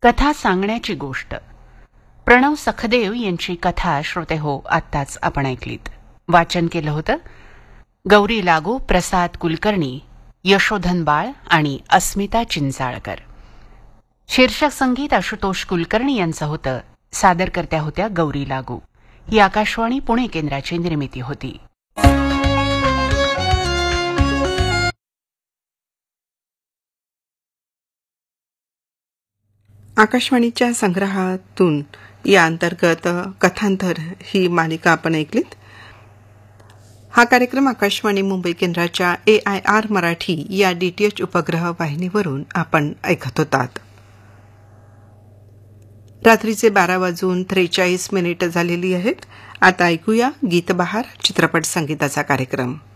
कथा सांगण्याची गोष्ट. प्रणव सखदेव यांची कथा श्रोते हो आत्ताच आपण ऐकलीत. वाचन केलं होतं गौरी लागू, प्रसाद कुलकर्णी, यशोधन बाळ आणि अस्मिता चिंचाळकर. शीर्षक संगीत आशुतोष कुलकर्णी यांचं होतं. सादरकर्त्या होत्या गौरी लागू. ही आकाशवाणी पुणे केंद्राची निर्मिती होती. आकाशवाणीच्या संग्रहातून या अंतर्गत कथांतर ही मालिका आपण ऐकलीत. हा कार्यक्रम आकाशवाणी मुंबई केंद्राच्या AIR मराठी या DTH उपग्रह वाहिनीवरून आपण ऐकत होतात. रात्रीचे 12:43 झालेली आहेत. आता ऐकूया गीतबहार चित्रपट संगीताचा कार्यक्रम.